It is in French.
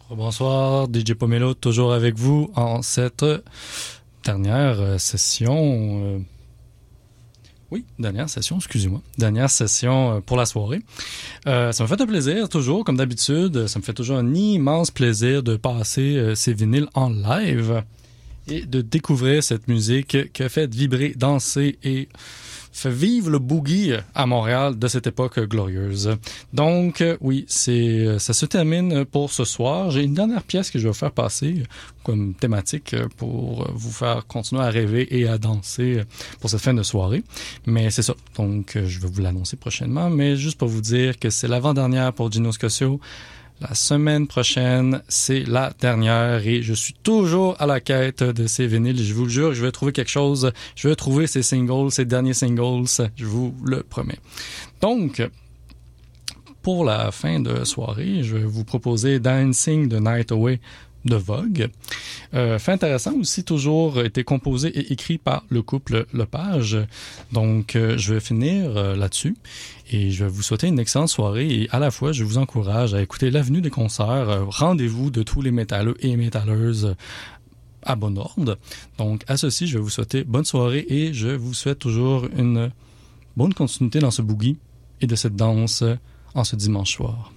Bonsoir, DJ Pomelo, toujours avec vous en cette dernière session. Dernière session, excusez-moi. Dernière session pour la soirée. Ça me fait un plaisir, toujours, comme d'habitude. Ça me fait toujours un immense plaisir de passer ces vinyles en live et de découvrir cette musique qui a fait vibrer, danser et fait vivre le boogie à Montréal de cette époque glorieuse. Donc, oui, ça se termine pour ce soir. J'ai une dernière pièce que je vais faire passer comme thématique pour vous faire continuer à rêver et à danser pour cette fin de soirée. Mais c'est ça. Donc, je vais vous l'annoncer prochainement. Mais juste pour vous dire que c'est l'avant-dernière pour Gino Scossio. La semaine prochaine, c'est la dernière et je suis toujours à la quête de ces vinyles. Je vous le jure, je vais trouver quelque chose. Je vais trouver ces singles, ces derniers singles. Je vous le promets. Donc, pour la fin de soirée, je vais vous proposer Dancing the Night Away de Vogue. Fait intéressant aussi, toujours été composé et écrit par le couple Lepage. Donc, je vais finir là-dessus et je vais vous souhaiter une excellente soirée et à la fois, je vous encourage à écouter l'avenue des concerts. Rendez-vous de tous les métalleux et métalleuses à bon ordre. Donc, à ceci, je vais vous souhaiter bonne soirée et je vous souhaite toujours une bonne continuité dans ce boogie et de cette danse en ce dimanche soir.